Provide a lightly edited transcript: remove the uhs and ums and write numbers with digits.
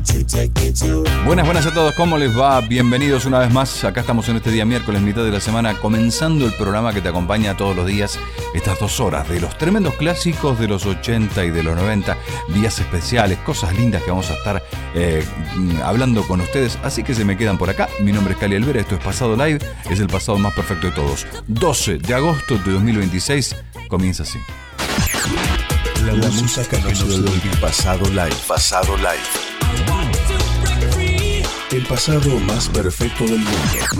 Buenas a todos, ¿cómo les va? Bienvenidos una vez más. Acá estamos en este día miércoles, mitad de la semana, comenzando el programa que te acompaña todos los días, estas 2 horas de los tremendos clásicos de los 80 y de los 90, días especiales, cosas lindas que vamos a estar hablando con ustedes, así que se me quedan por acá. Mi nombre es Cali Alvera, esto es Pasado Live, es el pasado más perfecto de todos. 12 de agosto de 2026, comienza así. La música que nos devuelve Pasado Live. Pasado Live. El pasado más perfecto del mundo.